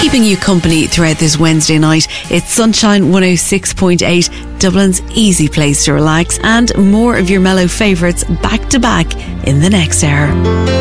Keeping you company throughout this Wednesday night, it's Sunshine 106.8, Dublin's easy place to relax, and more of your mellow favourites back to back in the next hour.